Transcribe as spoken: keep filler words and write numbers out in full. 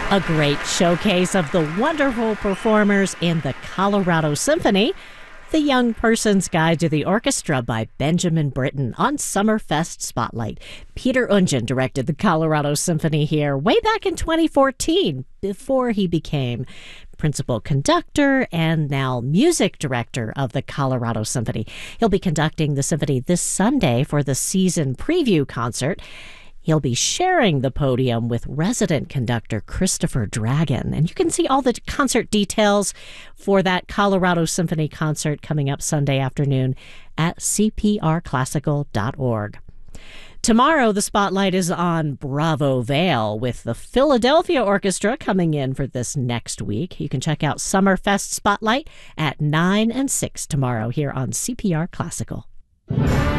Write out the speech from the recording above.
A great showcase of the wonderful performers in the Colorado Symphony. The Young Person's Guide to the Orchestra by Benjamin Britten on Summerfest Spotlight. Peter Oundjian directed the Colorado Symphony here way back in twenty fourteen, before he became principal conductor and now music director of the Colorado Symphony. He'll be conducting the symphony this Sunday for the season preview concert. He'll be sharing the podium with resident conductor Christopher Dragon. And you can see all the concert details for that Colorado Symphony concert coming up Sunday afternoon at c p r classical dot org. Tomorrow, the spotlight is on Bravo Vale with the Philadelphia Orchestra coming in for this next week. You can check out Summerfest Spotlight at nine and six tomorrow here on C P R Classical.